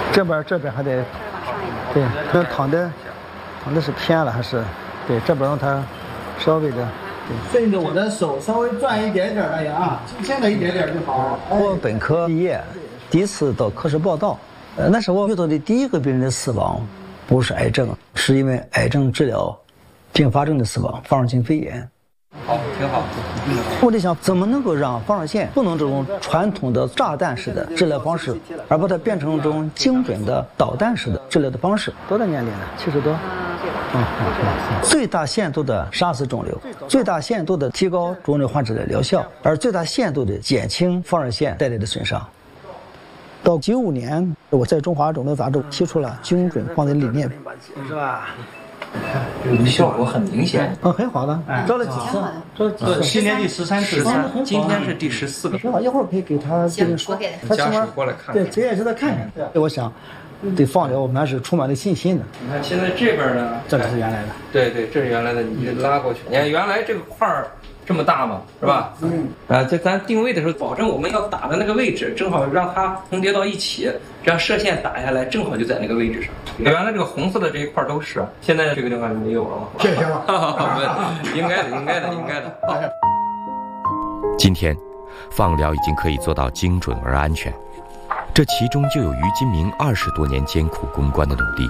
这边还得，对，这躺的是偏了还是？对，这边让它稍微的。 顺着我的手稍微转一点点而已啊，轻轻的一点点就好。 我本科毕业，第一次到科室报道，那是我遇到的第一个病人的死亡，不是癌症，是因为癌症治疗并发症的死亡，放射性肺炎。 好，挺好。 我在想，怎么能够让放射线不能这种传统的炸弹式的治疗方式，而把它变成一种精准的导弹式的治疗的方式？多大年龄了？70多。最大限度的杀死肿瘤，最大限度的提高肿瘤患者的疗效，而最大限度的减轻放射线带来的损伤。到95年，我在《中华肿瘤杂志》提出了精准放电理念，是吧？ 效果很明显， 很好的。照了几次？照了几次？ 今年第13次，今天是第14个。 挺好，一会儿可以给他病人说，他家属过来看看。 对，最爱是他看看。对，我想，对放疗我们还是充满了信心的。 你看现在这边呢， 这里是原来的。 对，这是原来的，你就拉过去。你看原来这个块儿这么大嘛，是吧？在咱定位的时候，保证我们要打的那个位置，正好让它重叠到一起，这样射线打下来，正好就在那个位置上。原来这个红色的这一块都是，现在这个地方就没有了嘛。 谢谢了。 应该的。 今天，放疗已经可以做到精准而安全，这其中就有于金明20多年艰苦攻关的努力。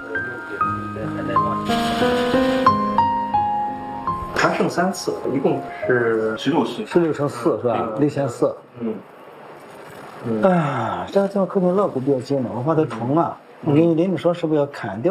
还剩3次，一共是 16乘4是吧？6400。哎呀，这个地方可能肋骨比较近了，我怕它虫啊。我跟你说是不是要砍掉？